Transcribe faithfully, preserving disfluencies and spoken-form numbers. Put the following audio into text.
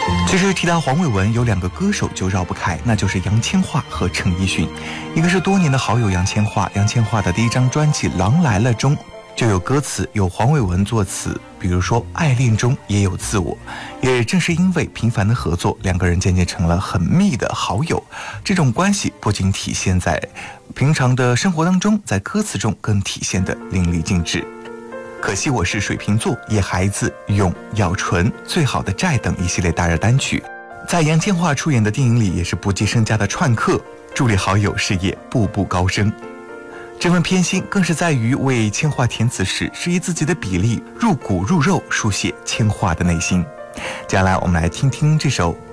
其实提到黄伟文，有两个歌手就绕不开，那就是杨千嬅和陈奕迅。一个是多年的好友杨千嬅，杨千嬅的第一张专辑《狼来了》中就有歌词，有黄伟文作词，比如说爱恋中也有自我。也正是因为频繁的合作，两个人渐渐成了很密的好友。这种关系不仅体现在平常的生活当中，在歌词中更体现得淋漓尽致。可惜我是水瓶座、野孩子、勇、咬唇、最好的债等一系列大热单曲，在杨千嬅出演的电影里也是不计身家的串客，助力好友事业步步高升。这份偏心更是在于为千嬅填词时，是以自己的笔力入骨入肉，书写千嬅的内心。接下来我们来听听这首